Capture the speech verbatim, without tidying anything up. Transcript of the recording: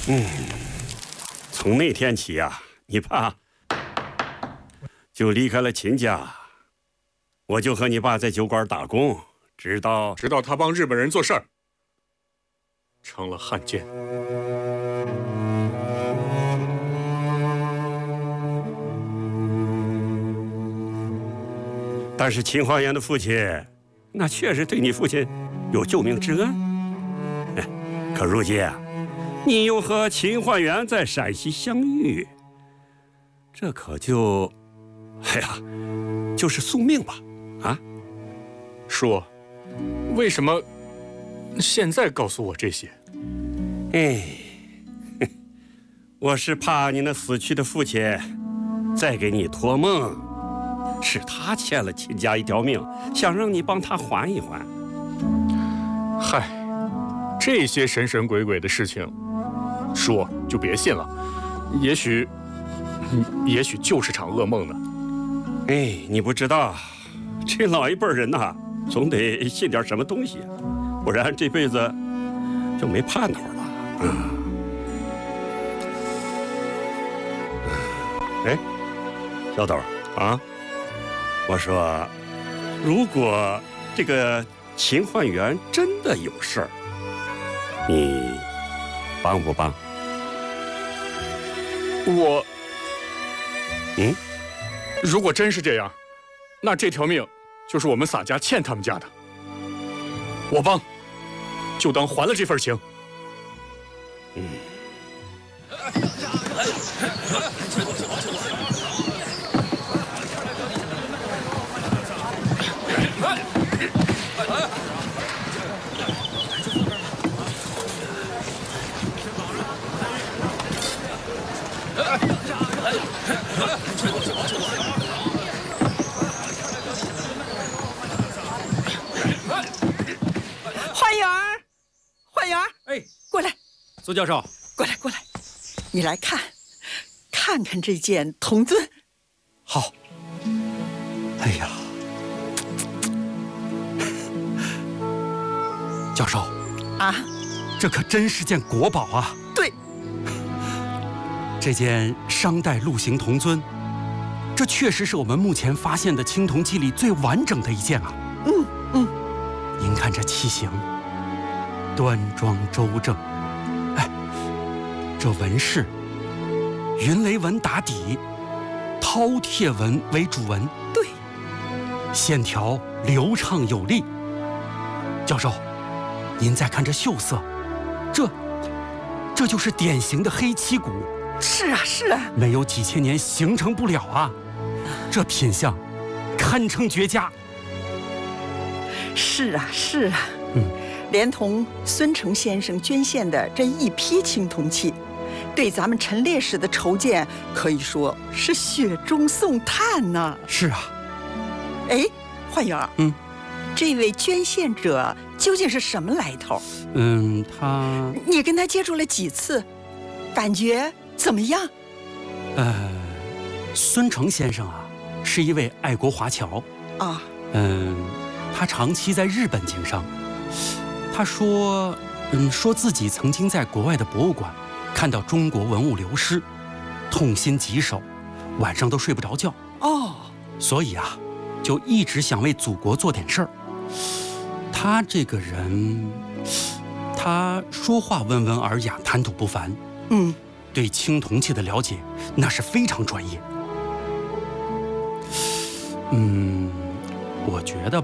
嗯，从那天起呀、啊，你爸就离开了秦家，我就和你爸在酒馆打工，直到直到他帮日本人做事儿，成了汉奸。 但是秦花园的父亲，那确实对你父亲有救命之恩。可如今啊，你又和秦花园在陕西相遇，这可就，哎呀，就是宿命吧？啊， 叔，为什么现在告诉我这些？ 哎，我是怕你那死去的父亲再给你托梦，是他欠了秦家一条命，想让你帮他还一还。 嗨，这些神神鬼鬼的事情，叔就别信了。也许，也许就是场噩梦呢。 哎，你不知道，这老一辈人呐，总得信点什么东西，不然这辈子就没盼头了。嗯。哎，小豆啊， 我说，如果这个秦焕元真的有事儿，你帮不帮？ 我， 嗯， 如果真是这样，那这条命就是我们洒家欠他们家的。我帮，就当还了这份情。 嗯。 焕元儿，焕元儿， 哎， 过来， 苏教授， 过来，过来，你来看，看看这件铜尊。 好。哎呀，教授啊， 这可真是件国宝啊！ 对， 这件商代鹿形铜尊，这确实是我们目前发现的青铜器里最完整的一件啊。 嗯嗯， 您看这器型，端庄周正，哎，这纹饰，云雷纹打底，饕餮纹为主纹， 对， 线条流畅有力。教授，您再看这锈色，这这就是典型的黑漆骨。 是啊是啊， 没有几千年形成不了啊，这品相堪称绝佳。 是啊是啊， 嗯， 连同孙成先生捐献的这一批青铜器，对咱们陈烈士的筹建可以说是雪中送炭呐。 是啊。 哎，焕元儿， 嗯， 这位捐献者究竟是什么来头？ 嗯，他你跟他接触了几次？感觉怎么样？ 呃，孙成先生啊，是一位爱国华侨啊。 嗯，他长期在日本经商。他说，嗯，说自己曾经在国外的博物馆看到中国文物流失，痛心疾首，晚上都睡不着觉。 哦， 所以啊，就一直想为祖国做点事儿。他这个人，他说话温文尔雅，谈吐不凡。 嗯， 对青铜器的了解那是非常专业。嗯，我觉得